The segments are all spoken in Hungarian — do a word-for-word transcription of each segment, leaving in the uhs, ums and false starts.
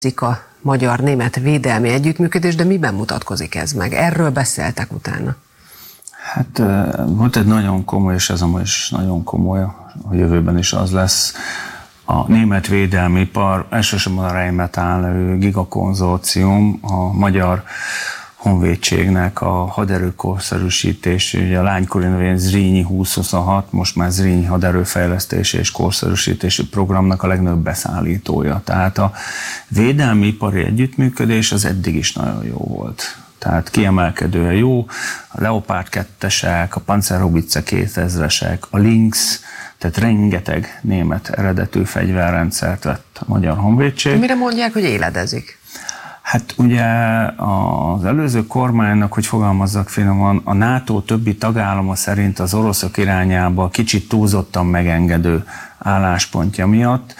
a magyar-német védelmi együttműködés, de miben mutatkozik ez meg? Erről beszéltek utána? Hát volt egy nagyon komoly, és ez amúgy is nagyon komoly, a jövőben is az lesz, a német védelmi ipar, elsősorban a Rheinmetall gigakonzorcium, a magyar honvédségnek a haderőkorszerűsítés, ugye a lánykori nevén Zrínyi húsz huszonhat, most már Zrínyi haderőfejlesztési és korszerűsítési programnak a legnagyobb beszállítója. Tehát a védelmi ipari együttműködés az eddig is nagyon jó volt. Tehát kiemelkedően jó, a Leopard kettesek, a Panzerhaubitze kétezresek, a Lynx, tehát rengeteg német eredetű fegyverrendszert vett a Magyar Honvédség. Mire mondják, hogy éledezik? Hát ugye az előző kormánynak, hogy fogalmazzak finoman, a NATO többi tagállama szerint az oroszok irányába kicsit túlzottan megengedő álláspontja miatt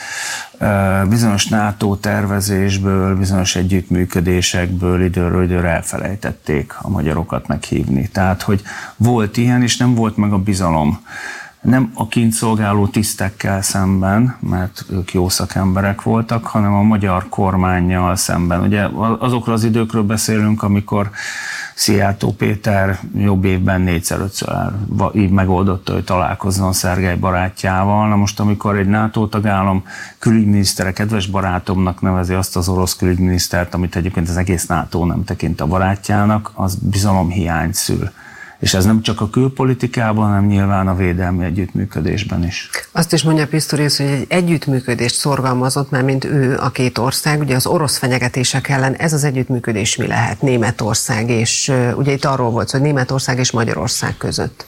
bizonyos NATO tervezésből, bizonyos együttműködésekből időről időre elfelejtették a magyarokat meghívni. Tehát, hogy volt ilyen, és nem volt meg a bizalom. Nem a kint szolgáló tisztekkel szemben, mert ők jó szakemberek voltak, hanem a magyar kormánnyal szemben. Ugye azokról az időkről beszélünk, amikor Szijjártó Péter jobb évben négyszer-ötször így megoldotta, hogy találkozzon Szergej barátjával. Na most, amikor egy NATO tagállam külügyminisztere kedves barátomnak nevezi azt az orosz külügyminisztert, amit egyébként az egész NATO nem tekint a barátjának, az bizalomhiányt szül. És ez nem csak a külpolitikában, hanem nyilván a védelmi együttműködésben is. Azt is mondja Pistorius, hogy egy együttműködést szorgalmazott, mert mint ő a két ország, ugye az orosz fenyegetések ellen ez az együttműködés mi lehet? Németország, és ugye itt arról volt, hogy Németország és Magyarország között.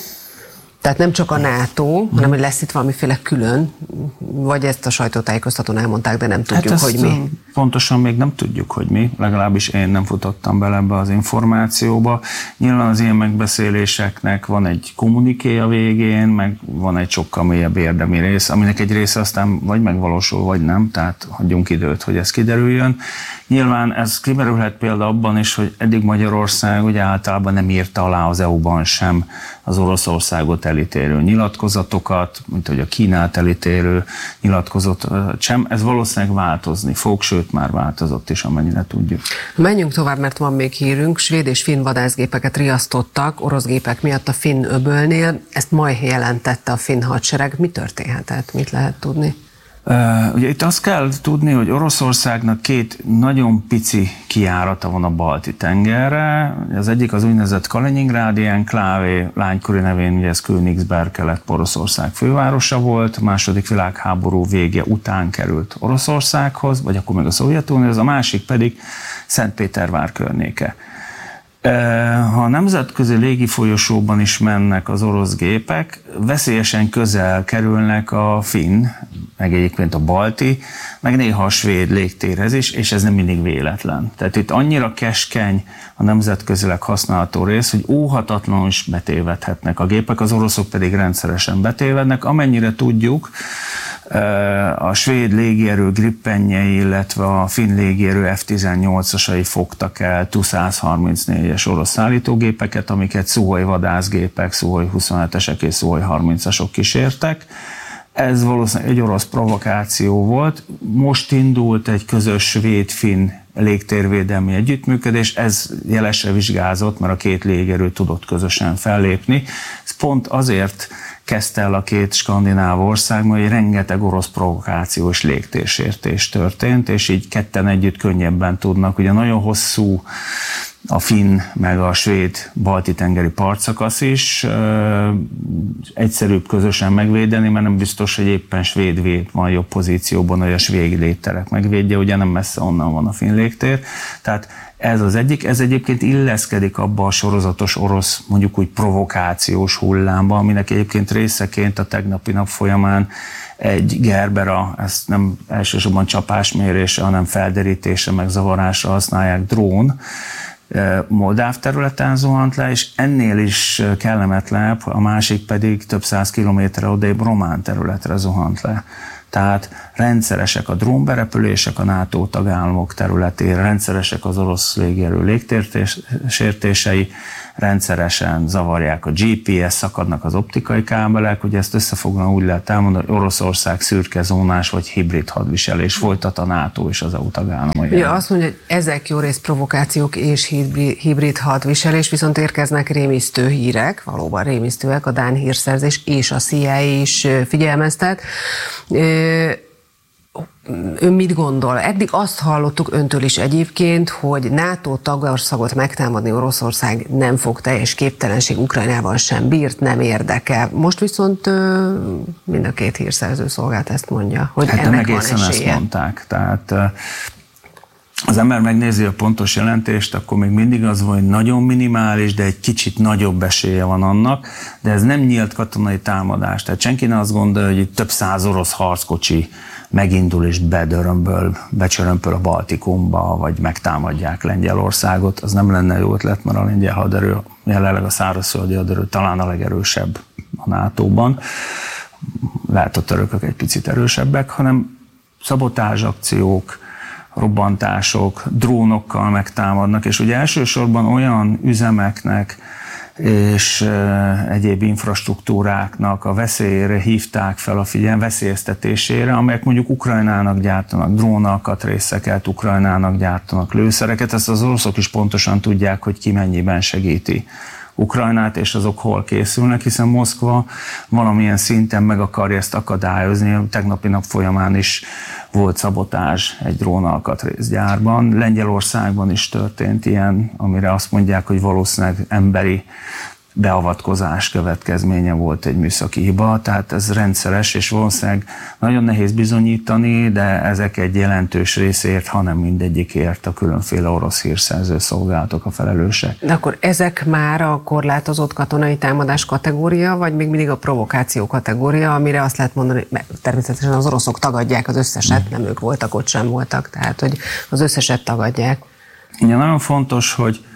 Tehát nem csak a NATO, hanem hogy lesz itt valamiféle külön, vagy ezt a sajtótájékoztatón elmondták, de nem tudjuk, hát hogy mi. Pontosan még nem tudjuk, hogy mi, legalábbis én nem futottam bele ebbe az információba. Nyilván az ilyen megbeszéléseknek van egy kommuniké a végén, meg van egy sokkal mélyebb érdemi rész, aminek egy része aztán vagy megvalósul, vagy nem, tehát hagyjunk időt, hogy ez kiderüljön. Nyilván ez kimerülhet például abban is, hogy eddig Magyarország ugye általában nem írta alá az é u-ban sem az Oroszországot elítélő nyilatkozatokat, mint hogy a Kínát elítélő nyilatkozatot sem. Ez valószínűleg változni fog, sőt már változott is, amennyire tudjuk. Menjünk tovább, mert van még hírünk. Svéd és finn vadászgépeket riasztottak orosz gépek miatt a finn öbölnél. Ezt majd jelentette a finn hadsereg. Mi történhetett? Mit lehet tudni? Uh, ugye itt azt kell tudni, hogy Oroszországnak két nagyon pici kijárata van a Balti-tengerre. Az egyik az úgynevezett Kaliningrádi enklávé, lánykori nevén ugye ez Königsberg Kelet-Oroszország fővárosa volt, a második világháború vége után került Oroszországhoz, vagy akkor még a Szovjetunióhoz, a másik pedig Szentpétervár környéke. Ha a nemzetközi légifolyosóban is mennek az orosz gépek, veszélyesen közel kerülnek a finn, meg egyébként a balti, meg néha a svéd légtérhez is, és ez nem mindig véletlen. Tehát itt annyira keskeny a nemzetközileg használható rész, hogy óhatatlanul is betévedhetnek a gépek, az oroszok pedig rendszeresen betévednek. Amennyire tudjuk, a svéd légierő grippenjei, illetve a finn légierő ef tizennyolcasai fogtak el tu száz harmincnégyes orosz szállítógépeket, amiket Szuhoj vadászgépek, Szuhoj huszonhetesek és Szuhoj harmincasok kísértek. Ez valószínűleg egy orosz provokáció volt. Most indult egy közös svéd-finn légtérvédelmi együttműködés, ez jelesre vizsgázott, mert a két légierő tudott közösen fellépni. Ez pont azért kezdte el a két skandináv ország, mert rengeteg orosz provokáció és légtérsértés történt, és így ketten együtt könnyebben tudnak. Ugye nagyon hosszú a finn meg a svéd balti-tengeri partszakasz is, egyszerűbb közösen megvédeni, mert nem biztos, hogy éppen svéd véd van jobb pozícióban, hogy a svéd légterek megvédje, ugye nem messze onnan van a finn légtér. Tehát ez az egyik, ez egyébként illeszkedik abba a sorozatos orosz, mondjuk úgy provokációs hullámba, aminek egyébként részeként a tegnapi nap folyamán egy Gerbera, ezt nem elsősorban csapásmérésre, hanem felderítése, meg zavarásra használják, drón, moldáv területen zuhant le, és ennél is kellemetlenebb, a másik pedig több száz kilométerre odébb román területre zuhant le. Tehát rendszeresek a drónberepülések a NATO tagállamok területére, rendszeresek az orosz légierő légtérsértései, rendszeresen zavarják a gé pé es, szakadnak az optikai kábelek, ugye ezt összefoglalóan úgy lehet elmondani, hogy Oroszország szürke zónás vagy hibrid hadviselés folytat a NATO és az é u tagállamai. Ugye azt mondja, hogy ezek jó rész provokációk és hibrid hadviselés, viszont érkeznek rémisztő hírek, valóban rémisztőek, a dán hírszerzés és a cé i á is figyelmeztet. Ön mit gondol? Eddig azt hallottuk öntől is egyébként, hogy NATO tagországot megtámadni Oroszország nem fog, teljes képtelenség, Ukrajnában sem bírt, nem érdekel. Most viszont mind a két hírszerző szolgált ezt mondja, hogy hát ennek van egészen esélye. Ezt mondták. Tehát az ember megnézi a pontos jelentést, akkor még mindig az van, hogy nagyon minimális, de egy kicsit nagyobb esélye van annak, de ez nem nyílt katonai támadás. Tehát senki ne azt gondolja, hogy itt több száz orosz harckocsi megindul és bedörömböl, becsörömpöl a Baltikumba, vagy megtámadják Lengyelországot. Az nem lenne jó ötlet, mert a lengyel haderő, jelenleg a szárazföldi haderő talán a legerősebb a nátóban. Lehet a törökök egy picit erősebbek, hanem szabotázsakciók, robbantások, drónokkal megtámadnak, és ugye elsősorban olyan üzemeknek és egyéb infrastruktúráknak a veszélyére hívták fel a figyelmet, veszélyeztetésére, amelyek mondjuk Ukrajnának gyártanak drónalkatrészeket, Ukrajnának gyártanak lőszereket, ezt az oroszok is pontosan tudják, hogy ki mennyiben segíti Ukrajnát, és azok hol készülnek, hiszen Moszkva valamilyen szinten meg akarja ezt akadályozni. A tegnapi nap folyamán is volt szabotázs egy drónalkatrészgyárban. Lengyelországban is történt ilyen, amire azt mondják, hogy valószínűleg emberi beavatkozás következménye volt egy műszaki hiba, tehát ez rendszeres, és valószínűleg nagyon nehéz bizonyítani, de ezek egy jelentős részért, hanem mindegyikért a különféle orosz hírszerző szolgálatok a felelősek. De akkor ezek már a korlátozott katonai támadás kategória, vagy még mindig a provokáció kategória, amire azt lehet mondani, mert természetesen az oroszok tagadják az összeset, nem ők voltak, ott sem voltak, tehát hogy az összeset tagadják. Igen, nagyon fontos, hogy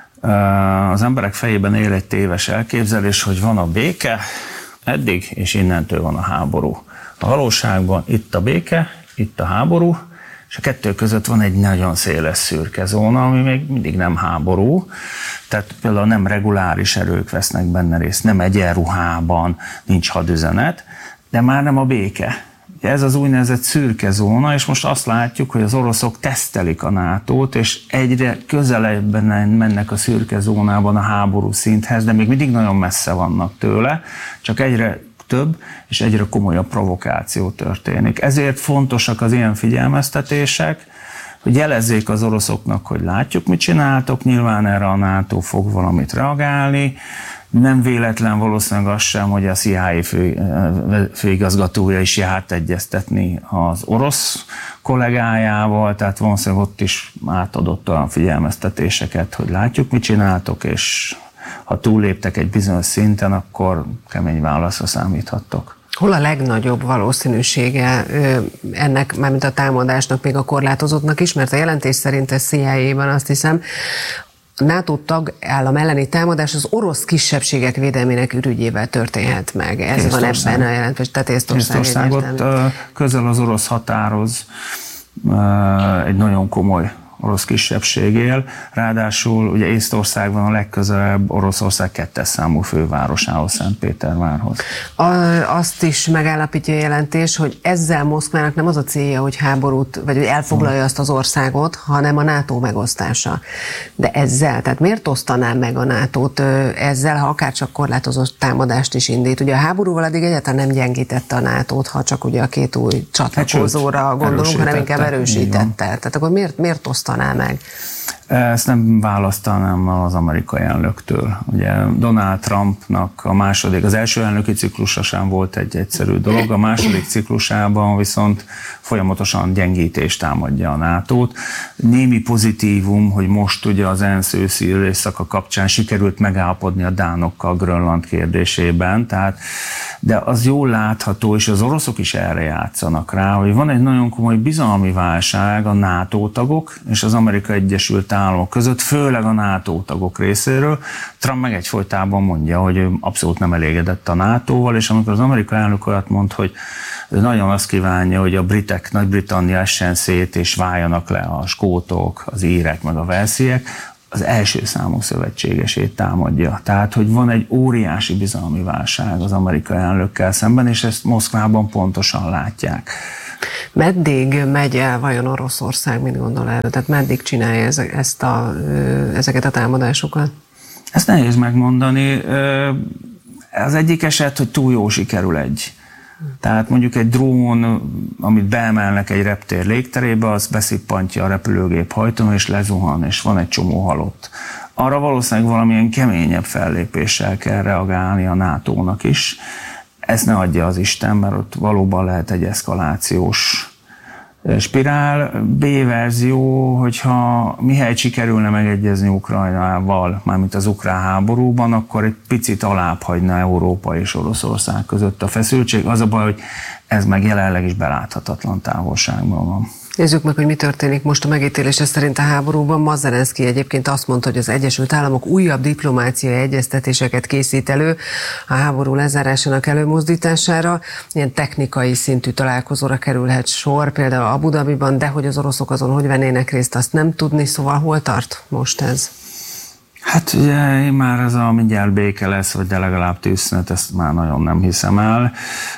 az emberek fejében él egy téves elképzelés, hogy van a béke, eddig, és innentől van a háború. A valóságban itt a béke, itt a háború, és a kettő között van egy nagyon széles szürke zóna, ami még mindig nem háború. Tehát például nem reguláris erők vesznek benne részt, nem egyenruhában, nincs hadüzenet, de már nem a béke. Ez az úgynevezett szürke zóna, és most azt látjuk, hogy az oroszok tesztelik a nátót, és egyre közelebben mennek a szürke zónában a háború szinthez, de még mindig nagyon messze vannak tőle, csak egyre több és egyre komolyabb provokáció történik. Ezért fontosak az ilyen figyelmeztetések, hogy jelezzék az oroszoknak, hogy látjuk, mit csináltok, nyilván erre a NATO fog valamit reagálni. Nem véletlen valószínűleg az sem, hogy a cé i á fő, főigazgatója is járt egyeztetni az orosz kollégájával, tehát valószínűleg ott is átadott olyan figyelmeztetéseket, hogy látjuk, mit csináltok, és ha túlléptek egy bizonyos szinten, akkor kemény válaszra számíthattok. Hol a legnagyobb valószínűsége ennek, mármint a támadásnak, még a korlátozottnak is, mert a jelentés szerint a cé i á-ban azt hiszem, a NATO tagállam elleni támadás az orosz kisebbségek védelmének ürügyével történhet meg. Ez Észtország. Van ebben a jelentésben. Tehát Észtország, Észtország ott közel az orosz határhoz egy nagyon komoly orosz kisebbség él. Ráadásul ugye Észtországban a legközelebb Oroszország kettes számú fővárosához, Szentpétervárhoz. A, azt is megállapítja a jelentés, hogy ezzel Moszkvának nem az a célja, hogy háborút, vagy hogy elfoglalja azt az országot, hanem a NATO megosztása. De ezzel, tehát miért osztaná meg a nátót ezzel, ha akár csak korlátozott támadást is indít? Ugye a háborúval eddig egyáltalán nem gyengítette a nátót, ha csak ugye a két új csatlakozóra hát, gondolunk, hanem inkább erősítette. Tehát akkor miért, miért osztaná meg? Ezt nem választanám az amerikai elnöktől. Ugye Donald Trumpnak a második, az első elnöki ciklusa sem volt egy egyszerű dolog, a második ciklusában viszont folyamatosan gyengítést támadja a nátót. Némi pozitívum, hogy most ugye az ENSZ őszi ülésszaka kapcsán sikerült megállapodni a dánokkal Grönland kérdésében, tehát de az jól látható, és az oroszok is erre játszanak rá, hogy van egy nagyon komoly bizalmi válság a NATO tagok és az Amerikai Egyesült Államok között, főleg a NATO tagok részéről. Trump meg egyfolytában mondja, hogy ő abszolút nem elégedett a nátóval, és amikor az amerikai elnök olyat mond, hogy ő nagyon azt kívánja, hogy a britek, Nagy-Britannia essen szét, és váljanak le a skótok, az írek, meg a velsziek, az első számú szövetségesét támadja. Tehát, hogy van egy óriási bizalmi válság az amerikai elnökkel szemben, és ezt Moszkvában pontosan látják. Meddig megy el vajon Oroszország, mit gondol erről? Tehát meddig csinálja ezt a, ezeket a támadásokat? Ezt nehéz megmondani. Az egyik eset, hogy túl jó sikerül egy. Tehát mondjuk egy drón, amit beemelnek egy reptér légterébe, az beszippantja a repülőgép hajtón, és lezuhan, és van egy csomó halott. Arra valószínűleg valamilyen keményebb fellépéssel kell reagálni a nátónak is. Ezt ne adja az Isten, mert ott valóban lehet egy eszkalációs spirál. B verzió, hogyha mihelyt sikerülne megegyezni Ukrajnával, mármint az ukrán háborúban, akkor egy picit alább hagyna Európa és Oroszország között a feszültség. Az a baj, hogy ez meg jelenleg is beláthatatlan távolságban van. Nézzük meg, hogy mi történik most a megítélése szerint a háborúban. Ma Zelenszky egyébként azt mondta, hogy az Egyesült Államok újabb diplomáciai egyeztetéseket készít elő a háború lezárásának előmozdítására. Ilyen technikai szintű találkozóra kerülhet sor, például Abu Dhabiban, de hogy az oroszok azon hogy vennének részt, azt nem tudni, szóval hol tart most ez? Hát ugye én már ez a mindjárt béke lesz, vagy de legalább tűzszünet, ezt már nagyon nem hiszem el.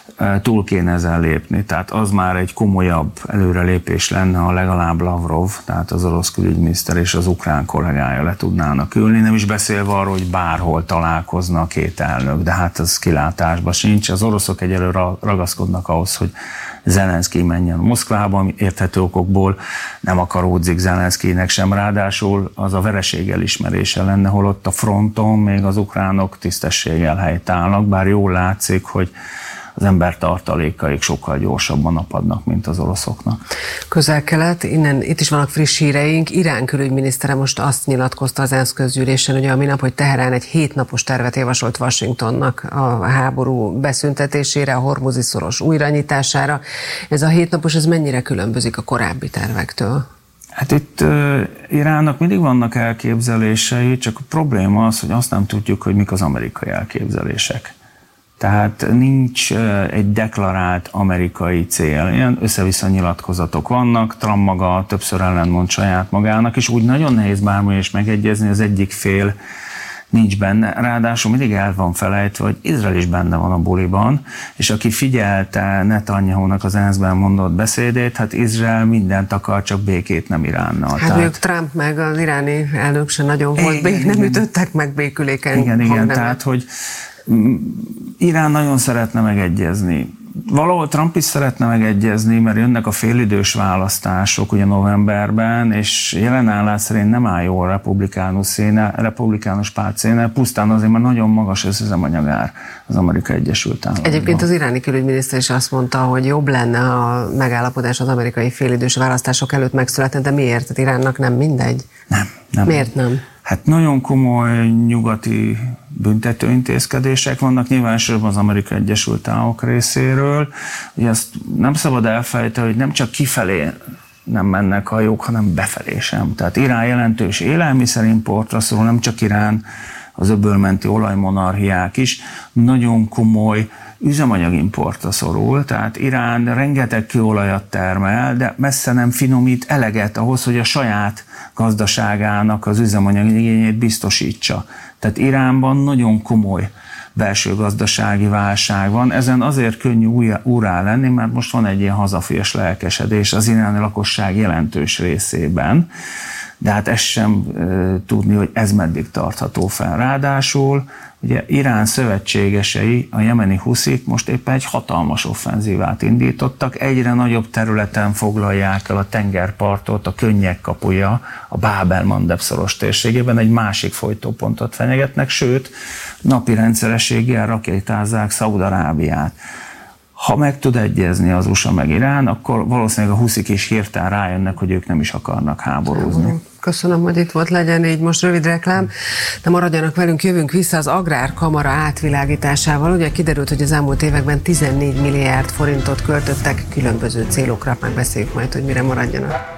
Túl kéne ezen lépni, tehát az már egy komolyabb előrelépés lenne, ha legalább Lavrov, tehát az orosz külügyminiszter és az ukrán kollégája le tudnának ülni, nem is beszélve arról, hogy bárhol találkozna a két elnök, de hát az kilátásban sincs. Az oroszok egyelőre ragaszkodnak ahhoz, hogy Zelenszky menjen Moszkvába, érthető okokból nem akaródzik Zelenszkynek sem, ráadásul az a vereség elismerése lenne, holott a fronton még az ukránok tisztességgel helytállnak, bár jól látszik, hogy az ember tartalékaik sokkal gyorsabban napadnak, mint az oroszoknak. Közel-Kelet, innen itt is vannak friss híreink. Irán külügyminisztere most azt nyilatkozta az ENSZ közgyűlésen, ugye a minap, hogy Teherán egy hétnapos tervet javasolt Washingtonnak a háború beszüntetésére, a hormuzi szoros újranyitására. Ez a hétnapos, ez mennyire különbözik a korábbi tervektől? Hát itt uh, Iránnak mindig vannak elképzelései, csak a probléma az, hogy azt nem tudjuk, hogy mik az amerikai elképzelések. Tehát nincs egy deklarált amerikai cél. Ilyen össze-vissza nyilatkozatok vannak, Trump maga többször ellentmond saját magának, és úgy nagyon nehéz bármilyen is megegyezni, az egyik fél nincs benne. Ráadásul mindig el van felejtve, hogy Izrael is benne van a buliban, és aki figyelte Netanyahu-nak az ENSZ-ben mondott beszédét, hát Izrael mindent akar, csak békét nem Iránnal. Hát tehát... ők Trump meg az iráni elnök sem nagyon volt, bék, nem ütöttek meg béküléken. Igen, igen, tehát hogy Irán nagyon szeretne megegyezni. Valahol Trump is szeretne megegyezni, mert jönnek a félidős választások ugye novemberben, és jelen állás szerint nem áll jól a republikánus, színe, republikánus párt színe, pusztán azért, mert nagyon magas az üzemanyagár az Amerikai Egyesült Államokban. Egyébként az iráni külügyminiszter is azt mondta, hogy jobb lenne a megállapodás az amerikai félidős választások előtt megszületni, de miért? Tehát Iránnak nem mindegy? Nem. nem. Miért nem? Hát nagyon komoly nyugati büntetőintézkedések vannak, nyilván elsősorban az Amerikai Egyesült Államok részéről. Ugye ezt nem szabad elfelejteni, hogy nem csak kifelé nem mennek hajók, hanem befelé sem. Tehát Irán jelentős élelmiszerimportra szól, nem csak Irán, az öbölmenti olajmonarchiák is nagyon komoly üzemanyagimportra szorul, tehát Irán rengeteg kőolajat termel, de messze nem finomít eleget ahhoz, hogy a saját gazdaságának az üzemanyagigényét biztosítsa. Tehát Iránban nagyon komoly belső gazdasági válság van. Ezen azért könnyű úrrá lenni, mert most van egy ilyen hazafias lelkesedés az iráni lakosság jelentős részében, de hát ezt sem e, tudni, hogy ez meddig tartható fel. Ráadásul ugye Irán szövetségesei, a jemeni huszik most éppen egy hatalmas offenzívát indítottak, egyre nagyobb területen foglalják el a tengerpartot, a könnyek kapuja, a Báb-el-Mandeb szoros térségében egy másik folytópontot fenyegetnek, sőt, napi rendszerességgel rakétázzák Szaúd-Arábiát. Ha meg tud egyezni az u es á meg Irán, akkor valószínűleg a huszik is hirtelen rájönnek, hogy ők nem is akarnak háborúzni. Köszönöm, hogy itt volt, legyen így most rövid reklám, de maradjanak velünk, jövünk vissza az Agrárkamara átvilágításával. Ugye kiderült, hogy az elmúlt években tizennégy milliárd forintot költöttek különböző célokra, megbeszéljük majd, hogy mire maradjanak.